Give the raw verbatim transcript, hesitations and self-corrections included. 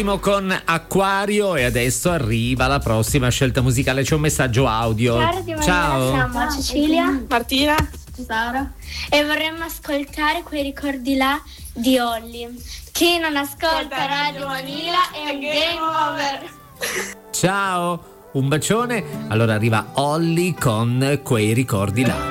Con Acquario e adesso arriva la prossima scelta musicale. C'è un messaggio audio. Ciao, ciao. Siamo Cecilia, Martina, Sara e vorremmo ascoltare quei ricordi là di Olly. Chi non ascolta Radio Manila è un game over. Ciao, un bacione. Allora arriva Olly con Quei ricordi là.